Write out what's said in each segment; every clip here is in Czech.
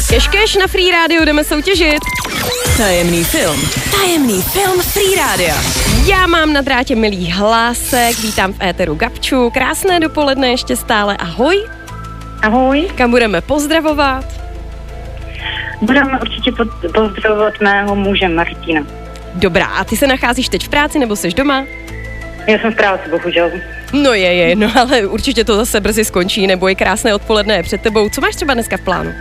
Keš na Free Radio, jdeme soutěžit. Tajemný film Free Radio. Já mám na drátě milý hlásek, vítám v éteru Gabču. Krásné dopoledne ještě stále, ahoj. Ahoj. Kam budeme pozdravovat? Budeme určitě pozdravovat mého muže Martina. Dobrá, a ty se nacházíš teď v práci nebo jsi doma? Já jsem v práci, bohužel. No no ale určitě to zase brzy skončí, nebo je krásné odpoledne před tebou. Co máš třeba dneska v plánu?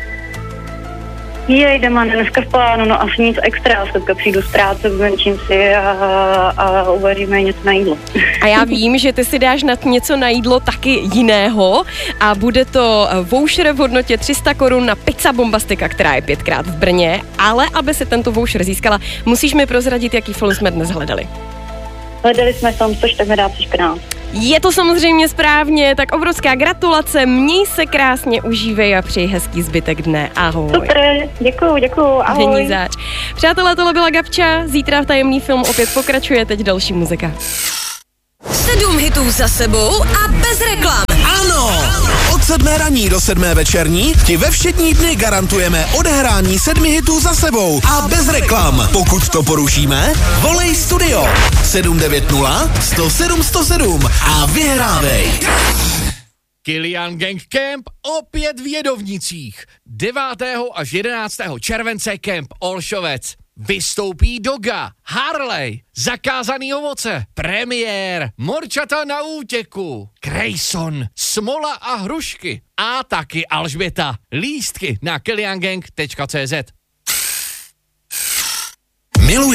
Mám dneska v plánu, no asi nic extra. Sledka přijdu z práce, zvenčím si a uvaříme něco na jídlo. A já vím, že ty si dáš na něco na jídlo taky jiného a bude to voucher v hodnotě 300 korun na Pizza Bombastika, která je 5krát v Brně, ale aby si tento voucher získala, musíš mi prozradit, jaký film jsme dnes hledali. Hledali jsme film Což tak nedá špenát. Je to samozřejmě správně, tak obrovská gratulace, měj se krásně, užívej a přeji hezký zbytek dne, ahoj. Super, děkuju, ahoj. Není zač. Přátelé, tohle byla Gabča, zítra v Tajemný film opět pokračuje, teď další muzika. 7 hitů za sebou a bez reklam. Ano! Od 7 raní do 7 večerní ti ve všední dny garantujeme odehrání 7 hitů za sebou a bez reklam. Pokud to porušíme, volej studio 790 107 107 a vyhrávej. Kilian Gang Camp opět v Jedovnicích. 9. až 11. července Camp Olšovec. Vystoupí Doga, Harley, Zakázaný ovoce, Premiér, Morčata na útěku, Grayson, Smola a hrušky a taky Alžběta. Lístky na kiliangang.cz. Miluje